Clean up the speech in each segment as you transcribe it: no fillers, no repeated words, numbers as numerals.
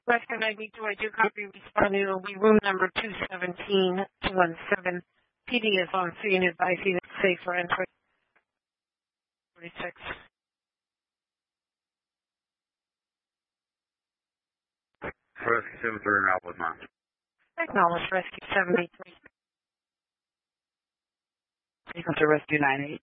Rescue 92, I do copy responding. It will be room number 217-217. PD is on scene advising it's safe for entry. 46. Rescue 73 out with mine. Acknowledge Rescue 73. Equal to Rescue 98.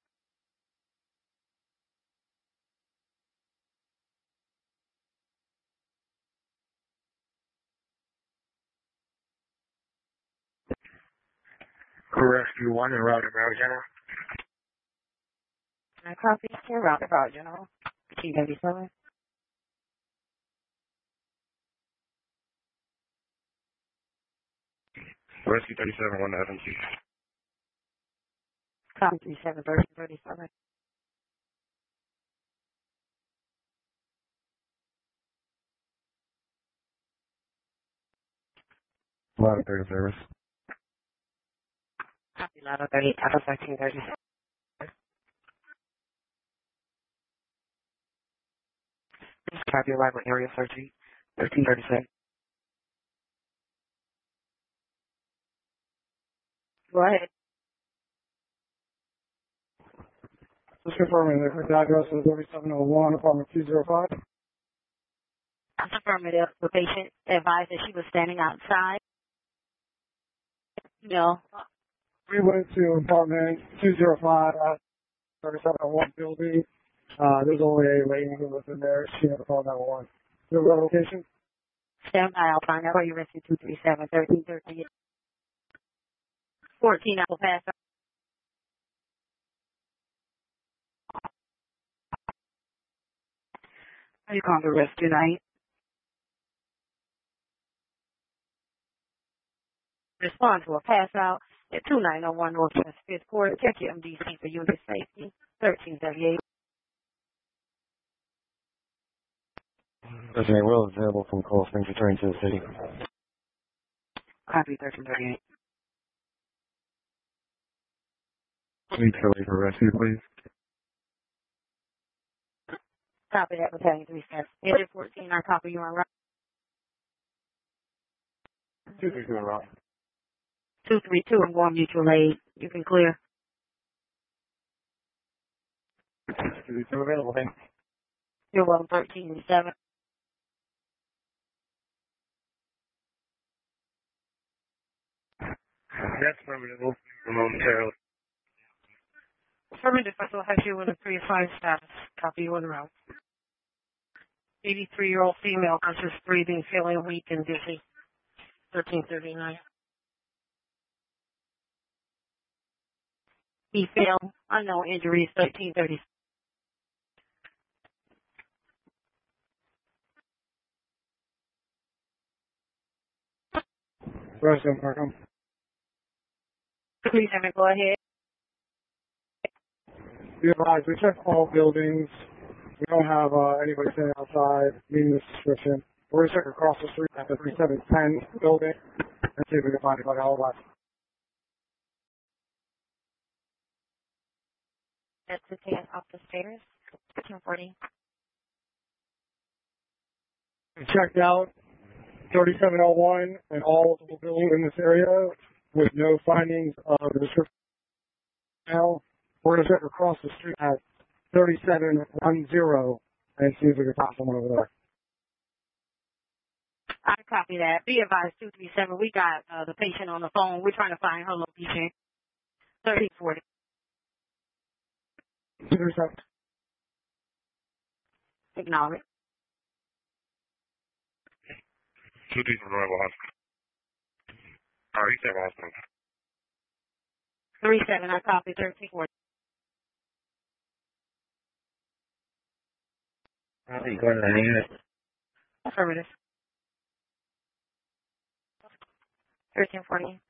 Rescue 1 and Route Route General. I copy here, Route General. T-37. Rescue 37, 1 to FMC. Copy 37, 37. Ladder 30 service. Copy Ladder 30, Alpha 1330. Copy arrival area 1337. Go ahead. Just confirming the correct address is 3701, apartment 205. That's affirmative. The patient advised that she was standing outside. No. We went to apartment 205 at 3701 building. There's only a lady who was in there. She never called 911. Do you have a location? Stand by. I'll find out where you rescue 237, 1338. 14 Apple Pass. Are you calling to rescue night? Respond to a pass out at 2901 Northwest 5th Court. Check your MDC for unit safety. 1338. President Will is available from Coral Springs returning to the city. Copy 1338. Please delay for rescue, please. Copy that, battalion 3 steps. Agent 14, I copy you on route. 232 en route. 232 and warm mutual aid. You can clear. 232 available, thanks. You're welcome, 13-7. That's affirmative. We'll see momentarily. Affirmative vessel has you in a pre-assigned status. Copy you en route. 83-year-old female, conscious breathing, feeling weak and dizzy. 1339. He fell. Unknown injuries, 1330. Resident Markham. 37, go ahead. Be advised, we checked all buildings. We don't have anybody standing outside meeting this description. We're going to check across the street at the 3710 building and see if we can find anybody otherwise. That's the take off the stairs. 1340. We checked out 3701 and all of the buildings in this area with no findings of the description. Now, we're going to check across the street at 3710 and see if we can find someone over there. I copy that. Be advised, 237. We got the patient on the phone. We're trying to find her location. 1340. 237. Acknowledge. 2 from Royal Hospital. East Haven Hospital. 37, I copy 1340. Copy, go to the unit. Affirmative. 1340.